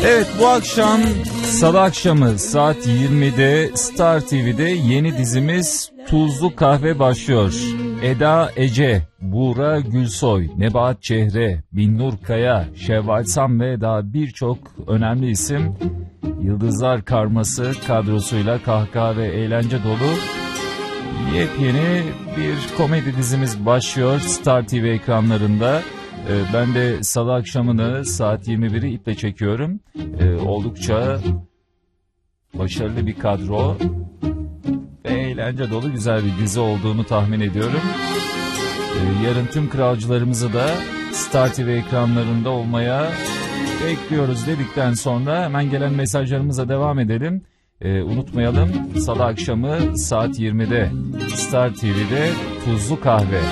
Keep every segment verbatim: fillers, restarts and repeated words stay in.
Evet, bu akşam Salı akşamı saat yirmide Star T V'de yeni dizimiz Tuzlu Kahve başlıyor. Eda Ece, Buğra Gülsoy, Nebahat Çehre, Binnur Kaya, Şevval Sam ve daha birçok önemli isim Yıldızlar Karması kadrosuyla kahkaha ve eğlence dolu yepyeni bir komedi dizimiz başlıyor Star T V ekranlarında. Ben de salı akşamını saat yirmi biri iple çekiyorum. Ee, oldukça başarılı bir kadro ve eğlence dolu güzel bir dizi olduğunu tahmin ediyorum. Ee, yarın tüm kralcılarımızı da Star T V ekranlarında olmaya bekliyoruz dedikten sonra hemen gelen mesajlarımıza devam edelim. Ee, unutmayalım, salı akşamı saat yirmide Star T V'de Tuzlu Kahve.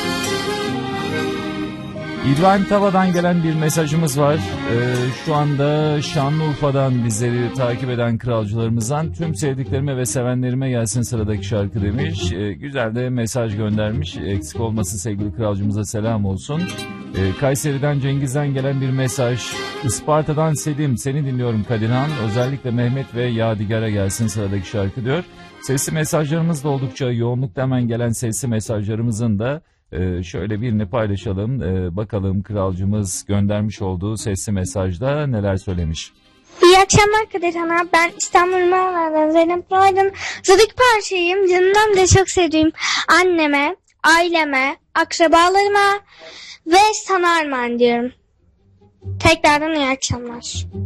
İbrahim Tava'dan gelen bir mesajımız var. Ee, şu anda Şanlıurfa'dan bizleri takip eden kralcılarımızdan tüm sevdiklerime ve sevenlerime gelsin sıradaki şarkı demiş. Ee, güzel de mesaj göndermiş. Eksik olmasın sevgili kralcımıza selam olsun. Ee, Kayseri'den Cengiz'den gelen bir mesaj. Isparta'dan Selim, seni dinliyorum Kadirhan. Özellikle Mehmet ve Yadigar'a gelsin sıradaki şarkı diyor. Sesli mesajlarımız da oldukça yoğunlukta, hemen gelen sesli mesajlarımızın da Ee, şöyle birini paylaşalım. Ee, bakalım kralcımız göndermiş olduğu sesli mesajda neler söylemiş. İyi akşamlar Kadirhan. Ben İstanbul Mağaralar'dan Zeynep Aydın. Zıdık parçayım. Canımdan da çok sevdiğim anneme, aileme, akrabalarıma ve sana armağan diyorum. Tekrardan iyi akşamlar.